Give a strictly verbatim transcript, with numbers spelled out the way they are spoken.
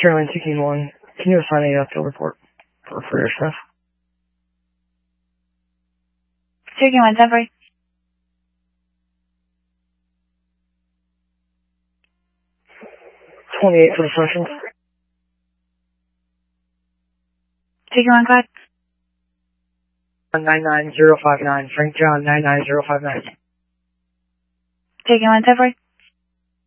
Caroline two one, can you assign a uh, field report for, for your stuff? two one, temporary. twenty-eight for the session. two one, go ahead. nine nine zero five nine, Frank John nine nine zero five nine. two one, temporary.